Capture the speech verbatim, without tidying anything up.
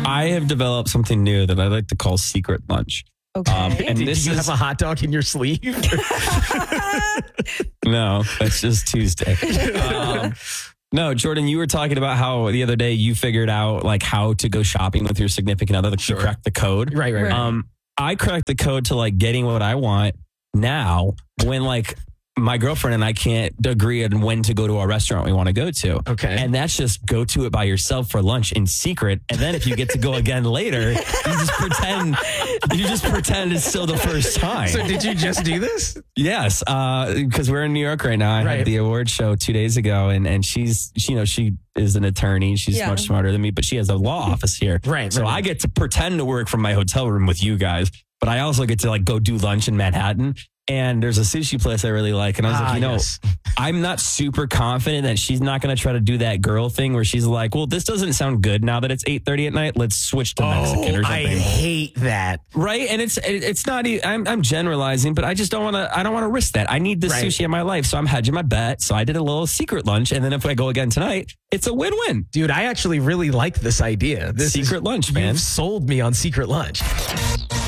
I have developed something new that I like to call secret lunch. Okay. Um, and Did this you is have a hot dog in your sleeve? no, that's just Tuesday. Um, no, Jordan, you were talking about how the other day you figured out like how to go shopping with your significant other. Like Sure. you cracked the code. right, right, right. Um, I cracked the code to like getting what I want now when like my girlfriend and I can't agree on when to go to a restaurant we want to go to. Okay. And that's just go to it by yourself for lunch in secret. And then if you get to go again later, you just pretend you just pretend it's still the first time. So did you just do this? Yes, because we're in New York right now. I Right. had the award show two days ago, and and she's she, you know she is an attorney. She's Yeah. much smarter than me, but she has a law office here. Right, So right. I get to pretend to work from my hotel room with you guys, but I also get to like go do lunch in Manhattan. And there's a sushi place I really like, and I was Ah, like, you know, yes. I'm not super confident that she's not going to try to do that girl thing where she's like, well, this doesn't sound good now that it's eight thirty at night. Let's switch to Mexican or Oh, I something. hate that. Right, and it's it- it's not. e- I'm I'm generalizing, but I just don't want to. I don't want to risk that. I need this Right. sushi in my life, so I'm hedging my bet. So I did a little secret lunch, and then if I go again tonight, it's a win-win. Dude, I actually really like this idea. This Secret is, lunch, man. You've sold me on secret lunch.